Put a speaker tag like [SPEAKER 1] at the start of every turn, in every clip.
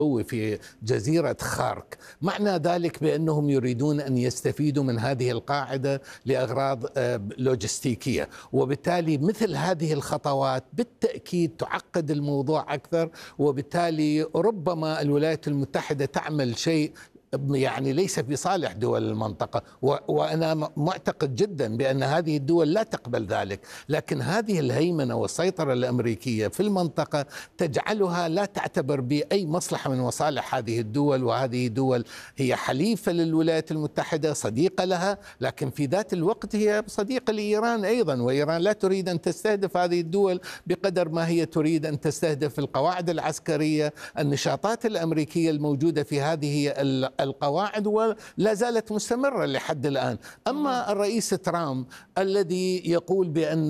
[SPEAKER 1] في جزيرة خارك. معنى ذلك بأنهم يريدون أن يستفيدوا من هذه القاعدة لأغراض لوجستيكية، وبالتالي مثل هذه الخطوات بالتأكيد تعقد الموضوع أكثر، وبالتالي ربما الولايات المتحدة تعمل شيء يعني ليس في صالح دول المنطقة، وأنا معتقد جدا بأن هذه الدول لا تقبل ذلك، لكن هذه الهيمنة والسيطرة الأمريكية في المنطقة تجعلها لا تعتبر بأي مصلحة من مصالح هذه الدول، وهذه الدول هي حليفة للولايات المتحدة، صديقة لها، لكن في ذات الوقت هي صديقة لإيران أيضا، وإيران لا تريد أن تستهدف هذه الدول بقدر ما هي تريد أن تستهدف القواعد العسكرية، النشاطات الأمريكية الموجودة في هذه القواعد ولا زالت مستمرة لحد الآن. أما الرئيس ترامب الذي يقول بأن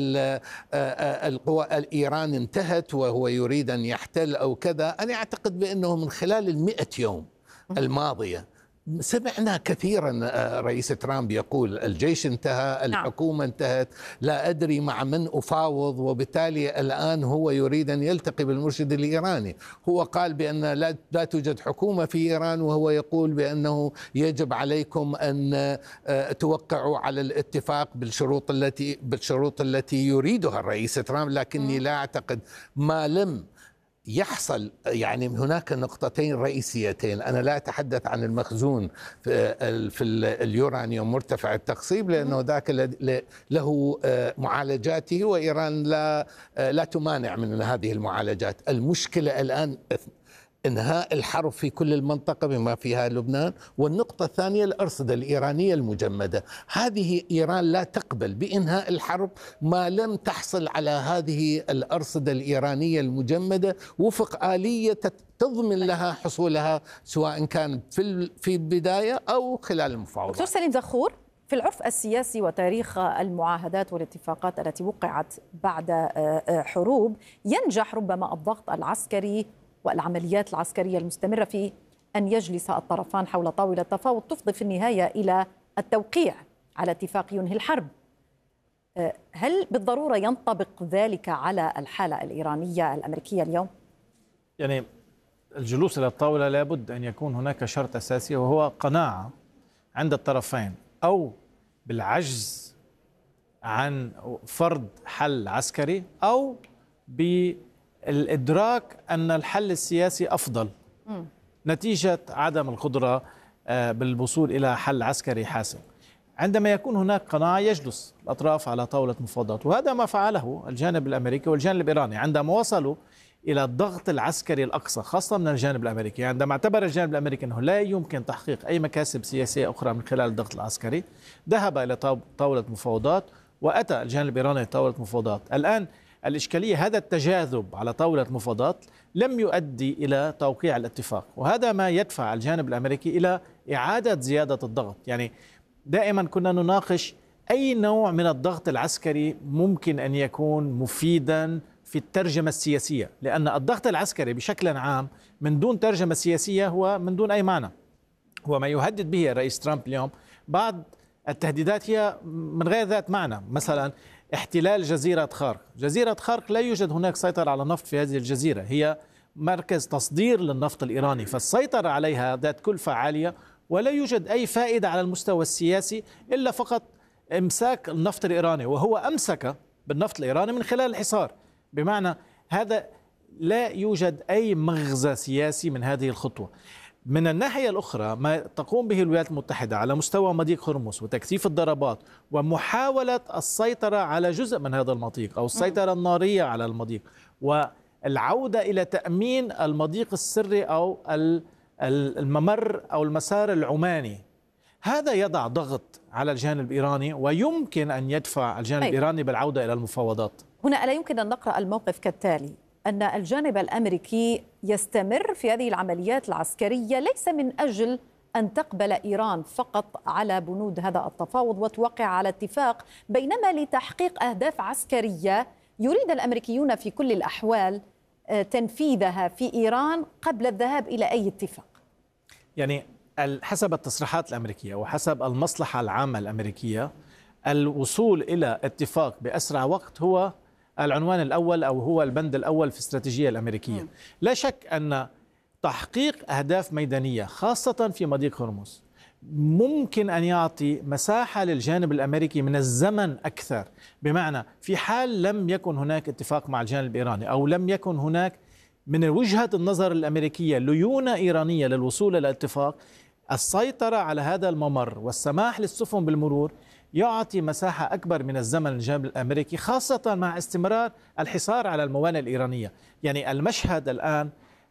[SPEAKER 1] القوى إيران انتهت وهو يريد أن يحتل أو كذا، أنا أعتقد بأنه من خلال 100 يوم الماضية سمعنا كثيرا رئيس ترامب يقول الجيش انتهى، الحكومة انتهت، لا أدري مع من أفاوض، وبالتالي الآن هو يريد أن يلتقي بالمرشد الإيراني. هو قال بأن لا توجد حكومة في إيران، وهو يقول بأنه يجب عليكم أن توقعوا على الاتفاق بالشروط التي يريدها الرئيس ترامب، لكني لا أعتقد ما لم يحصل. يعني هناك نقطتين رئيسيتين، أنا لا أتحدث عن المخزون في اليورانيوم مرتفع التخصيب لأنه ذاك له معالجاته، وإيران لا تمانع من هذه المعالجات. المشكلة الآن إنهاء الحرب في كل المنطقة بما فيها لبنان، والنقطة الثانية الأرصدة الإيرانية المجمدة. هذه إيران لا تقبل بإنهاء الحرب ما لم تحصل على هذه الأرصدة الإيرانية المجمدة وفق آلية تضمن لها حصولها، سواء كان في البداية أو خلال المفاوضات.
[SPEAKER 2] دكتور سليم زخور، في العرف السياسي وتاريخ المعاهدات والاتفاقات التي وقعت بعد حروب، ينجح ربما الضغط العسكري والعمليات العسكرية المستمرة في أن يجلس الطرفان حول طاولة تفاوض تفضي في النهاية إلى التوقيع على اتفاق ينهي الحرب. هل بالضرورة ينطبق ذلك على الحالة الإيرانية الأمريكية اليوم؟
[SPEAKER 3] يعني الجلوس إلى الطاولة لابد أن يكون هناك شرط أساسي، وهو قناعة عند الطرفين أو بالعجز عن فرض حل عسكري أو الإدراك أن الحل السياسي أفضل نتيجة عدم القدرة بالوصول إلى حل عسكري حاسم. عندما يكون هناك قناعة يجلس الأطراف على طاولة مفاوضات، وهذا ما فعله الجانب الأمريكي والجانب الإيراني عندما وصلوا إلى الضغط العسكري الأقصى، خاصة من الجانب الأمريكي. عندما اعتبر الجانب الأمريكي أنه لا يمكن تحقيق أي مكاسب سياسية أخرى من خلال الضغط العسكري، ذهب إلى طاولة مفاوضات، وأتى الجانب الإيراني لطاولة مفاوضات. الآن الإشكالية هذا التجاذب على طاولة مفاوضات لم يؤدي إلى توقيع الاتفاق، وهذا ما يدفع الجانب الأمريكي إلى إعادة زيادة الضغط. يعني دائما كنا نناقش أي نوع من الضغط العسكري ممكن أن يكون مفيدا في الترجمة السياسية، لأن الضغط العسكري بشكل عام من دون ترجمة سياسية هو من دون أي معنى. وما يهدد به الرئيس ترامب اليوم بعض التهديدات هي من غير ذات معنى، مثلا احتلال جزيرة خارك. جزيرة خارك لا يوجد هناك سيطرة على النفط في هذه الجزيرة، هي مركز تصدير للنفط الإيراني، فالسيطرة عليها ذات كلفة عالية، ولا يوجد أي فائدة على المستوى السياسي إلا فقط إمساك النفط الإيراني، وهو أمسك بالنفط الإيراني من خلال الحصار. بمعنى هذا لا يوجد أي مغزى سياسي من هذه الخطوة. من الناحية الأخرى ما تقوم به الولايات المتحدة على مستوى مضيق هرمز وتكثيف الضربات ومحاولة السيطرة على جزء من هذا المضيق أو السيطرة النارية على المضيق والعودة إلى تأمين المضيق السري أو الممر أو المسار العماني، هذا يضع ضغط على الجانب الإيراني ويمكن أن يدفع الجانب الإيراني بالعودة إلى المفاوضات.
[SPEAKER 2] هنا ألا يمكن أن نقرأ الموقف كالتالي: أن الجانب الأمريكي يستمر في هذه العمليات العسكرية ليس من أجل أن تقبل إيران فقط على بنود هذا التفاوض وتوقع على اتفاق، بينما لتحقيق أهداف عسكرية يريد الأمريكيون في كل الأحوال تنفيذها في إيران قبل الذهاب إلى أي اتفاق.
[SPEAKER 3] يعني حسب التصريحات الأمريكية وحسب المصلحة العامة الأمريكية، الوصول إلى اتفاق بأسرع وقت هو العنوان الأول أو هو البند الأول في الاستراتيجية الأمريكية. لا شك أن تحقيق أهداف ميدانية خاصة في مضيق هرمز ممكن أن يعطي مساحة للجانب الأمريكي من الزمن أكثر. بمعنى في حال لم يكن هناك اتفاق مع الجانب الإيراني أو لم يكن هناك من وجهة النظر الأمريكية ليونة إيرانية للوصول إلى اتفاق، السيطرة على هذا الممر والسماح للسفن بالمرور يعطي مساحة أكبر من الزمن للجانب الأمريكي، خاصة مع استمرار الحصار على الموانئ الإيرانية. يعني المشهد الآن